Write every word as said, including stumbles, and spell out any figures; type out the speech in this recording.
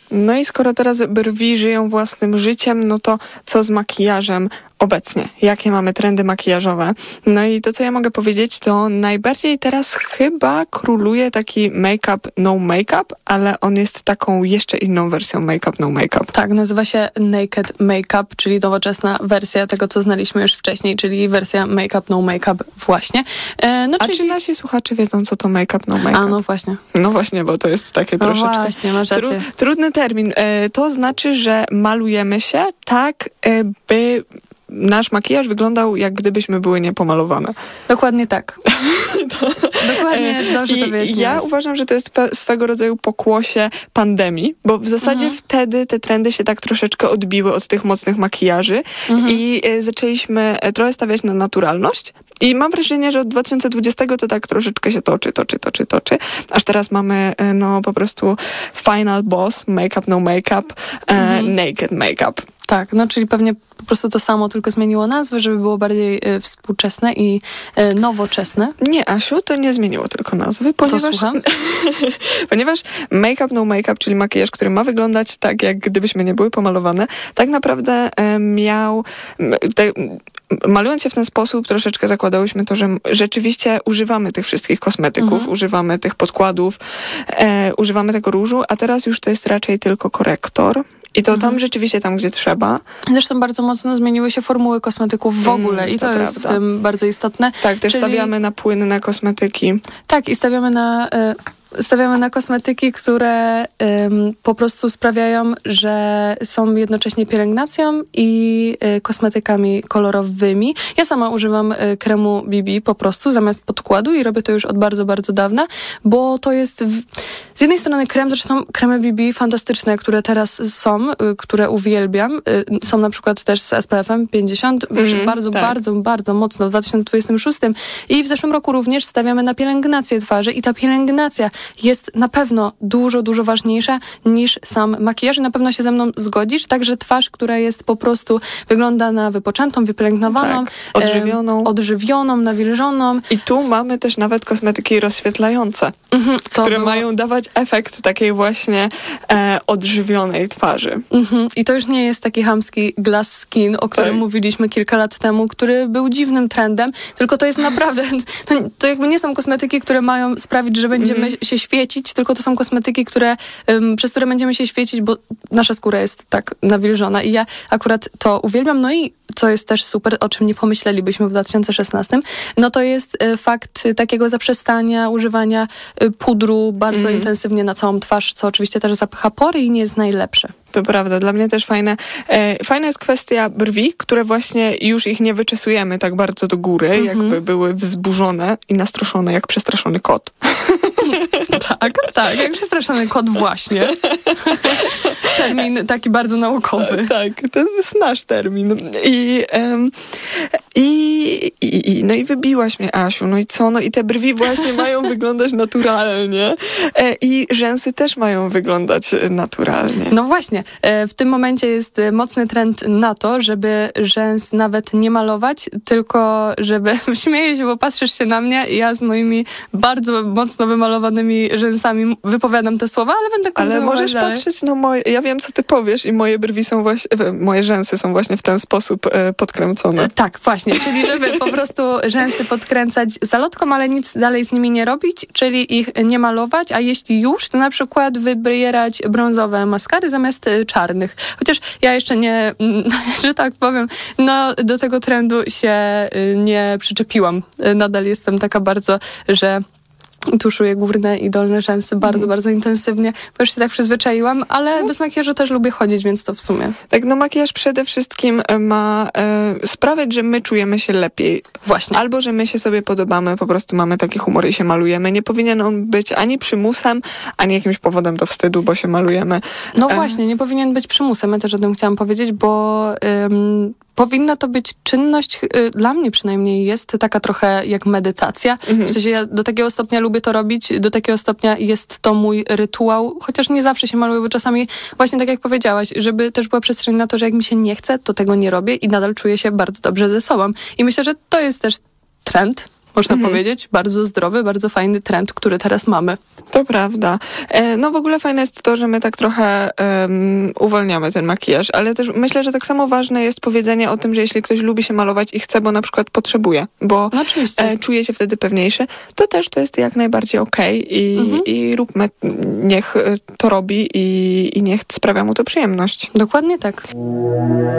No i skoro teraz brwi żyją własnym życiem, no to co z makijażem obecnie? Jakie mamy trendy makijażowe? No i to, co ja mogę powiedzieć, to najbardziej teraz chyba króluje taki make-up, no make-up, ale on jest taką jeszcze inną wersją make-up, no make-up. Tak, nazywa się naked make-up, czyli nowoczesna wersja tego, co znaliśmy już wcześniej, czyli wersja make-up, no make-up właśnie. E, no, A czyli... czy nasi słuchacze wiedzą, co to make-up, no make-up? A, no właśnie. No właśnie, bo to jest takie no troszeczkę... No właśnie, masz rację. Tru, trudny termin. E, to znaczy, że malujemy się tak, e, by nasz makijaż wyglądał, jak gdybyśmy były niepomalowane. Dokładnie tak. to, Dokładnie, dobrze to wyjaśniłeś. Ja uważam, że to jest pe- swego rodzaju pokłosie pandemii, bo w zasadzie mhm. wtedy te trendy się tak troszeczkę odbiły od tych mocnych makijaży mhm. i e, zaczęliśmy trochę stawiać na naturalność. I mam wrażenie, że od dwa tysiące dwudziestego to tak troszeczkę się toczy, toczy, toczy, toczy. Aż teraz mamy no po prostu final boss, make-up, no make-up, mhm. e, naked make-up. Tak, no czyli pewnie po prostu to samo, tylko zmieniło nazwę, żeby było bardziej y, współczesne i y, nowoczesne. Nie, Asiu, to nie zmieniło tylko nazwy, ponieważ... To słucham? ponieważ make-up, no make-up, czyli makijaż, który ma wyglądać tak, jak gdybyśmy nie były pomalowane, tak naprawdę y, miał... Te, malując się w ten sposób, troszeczkę zakładałyśmy to, że rzeczywiście używamy tych wszystkich kosmetyków, mhm. używamy tych podkładów, e, używamy tego różu, a teraz już to jest raczej tylko korektor. I to mhm. tam rzeczywiście, tam gdzie trzeba. Zresztą bardzo mocno zmieniły się formuły kosmetyków w ogóle mm, i to, to jest w tym bardzo istotne. Tak, też Czyli... stawiamy na płynne kosmetyki. Tak, i stawiamy na... Y- Stawiamy na kosmetyki, które ym, po prostu sprawiają, że są jednocześnie pielęgnacją i y, kosmetykami kolorowymi. Ja sama używam y, kremu B B po prostu zamiast podkładu i robię to już od bardzo, bardzo dawna, bo to jest w, z jednej strony krem, zresztą kremy B B fantastyczne, które teraz są, y, które uwielbiam. Y, są na przykład też z S P F em pięćdziesiąt, mm, bardzo, tak. bardzo, bardzo mocno w dwa tysiące dwudziestym szóstym i w zeszłym roku również stawiamy na pielęgnację twarzy i ta pielęgnacja jest na pewno dużo, dużo ważniejsza niż sam makijaż i na pewno się ze mną zgodzisz. Także twarz, która jest po prostu, wygląda na wypoczętą, wypielęgnowaną, tak, odżywioną. E, odżywioną, nawilżoną. I tu mamy też nawet kosmetyki rozświetlające, mhm, które było... mają dawać efekt takiej właśnie e, odżywionej twarzy. Mhm. I to już nie jest taki chamski glass skin, o którym tak. mówiliśmy kilka lat temu, który był dziwnym trendem, tylko to jest naprawdę, to, to jakby nie są kosmetyki, które mają sprawić, że będziemy mhm. się świecić, tylko to są kosmetyki, które, um, przez które będziemy się świecić, bo nasza skóra jest tak nawilżona i ja akurat to uwielbiam. No i co jest też super, o czym nie pomyślelibyśmy w dwa tysiące szesnastym, no to jest y, fakt y, takiego zaprzestania używania y, pudru bardzo mm. intensywnie na całą twarz, co oczywiście też zapycha pory i nie jest najlepsze. To prawda, dla mnie też fajne. E, fajna jest kwestia brwi, które właśnie już ich nie wyczesujemy tak bardzo do góry, mm-hmm. jakby były wzburzone i nastroszone jak przestraszony kot. Tak, tak, jak przestraszony kot właśnie. Termin taki bardzo naukowy. Tak, to jest nasz termin. I, um, i, i, no i wybiłaś mnie, Asiu, no i co? No i te brwi właśnie mają wyglądać naturalnie e, i rzęsy też mają wyglądać naturalnie. No właśnie, e, w tym momencie jest mocny trend na to, żeby rzęs nawet nie malować, tylko żeby, śmieję się, bo patrzysz się na mnie i ja z moimi bardzo mocno wymalowanymi rzęsami wypowiadam te słowa, ale będę kontynuować Ale możesz dalej. patrzeć na moje, ja wiem, co ty powiesz i moje brwi są właśnie, moje rzęsy są właśnie w ten sposób e, podkręcone. Tak, właśnie, czyli żeby po prostu rzęsy podkręcać zalotką, ale nic dalej z nimi nie robić, czyli ich nie malować, a jeśli już, to na przykład wybierać brązowe maskary zamiast czarnych. Chociaż ja jeszcze nie, że tak powiem, no do tego trendu się nie przyczepiłam. Nadal jestem taka bardzo, że tuszuję górne i dolne rzęsy bardzo, mm. bardzo intensywnie, bo już się tak przyzwyczaiłam, ale no. bez makijażu też lubię chodzić, więc to w sumie. Tak, no makijaż przede wszystkim ma e, sprawiać, że my czujemy się lepiej. Właśnie. Albo, że my się sobie podobamy, po prostu mamy taki humor i się malujemy. Nie powinien on być ani przymusem, ani jakimś powodem do wstydu, bo się malujemy. No e... właśnie, nie powinien być przymusem, ja też o tym chciałam powiedzieć, bo... Ym, powinna to być czynność, y, dla mnie przynajmniej jest taka trochę jak medytacja. Mhm. W sensie ja do takiego stopnia lubię to robić, do takiego stopnia jest to mój rytuał, chociaż nie zawsze się maluję, bo czasami właśnie tak jak powiedziałaś, żeby też była przestrzeń na to, że jak mi się nie chce, to tego nie robię i nadal czuję się bardzo dobrze ze sobą. I myślę, że to jest też trend można Mhm. powiedzieć. Bardzo zdrowy, bardzo fajny trend, który teraz mamy. To prawda. E, No w ogóle fajne jest to, że my tak trochę um, uwalniamy ten makijaż, ale też myślę, że tak samo ważne jest powiedzenie o tym, że jeśli ktoś lubi się malować i chce, bo na przykład potrzebuje, bo No oczywiście. e, czuje się wtedy pewniejszy, to też to jest jak najbardziej okej i, Mhm. i róbmy, niech e, to robi i, i niech sprawia mu to przyjemność. Dokładnie tak.